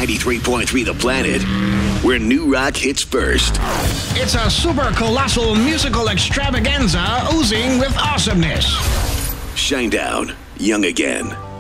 93.3 The Planet, where new rock hits first. It's a super colossal musical extravaganza oozing with awesomeness. Shinedown, Young Again.